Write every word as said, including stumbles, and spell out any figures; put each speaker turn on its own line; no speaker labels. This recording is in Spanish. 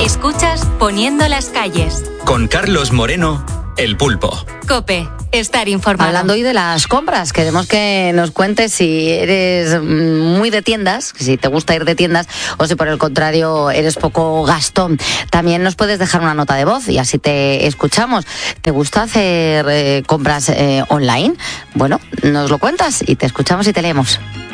Escuchas Poniendo las calles.
Con Carlos Moreno, El Pulpo.
COPE. Estar informado.
Hablando hoy de las compras, queremos que nos cuentes si eres muy de tiendas, si te gusta ir de tiendas, o si por el contrario eres poco gastón. También nos puedes dejar una nota de voz y así te escuchamos. ¿Te gusta hacer eh, compras eh, online? Bueno, nos lo cuentas y te escuchamos y te leemos.